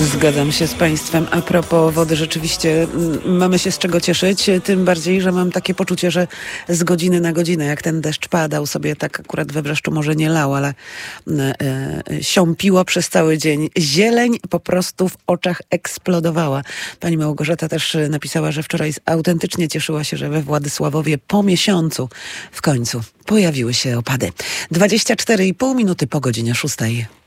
Zgadzam się z państwem. A propos wody, rzeczywiście mamy się z czego cieszyć, tym bardziej, że mam takie poczucie, że z godziny na godzinę, jak ten deszcz padał sobie, tak akurat we Wrzeszczu może nie lał, ale siąpiło przez cały dzień. Zieleń po prostu w oczach eksplodowała. Pani Małgorzata też napisała, że wczoraj autentycznie cieszyła się, że we Władysławowie po miesiącu w końcu pojawiły się opady. 24,5 minuty po godzinie 6.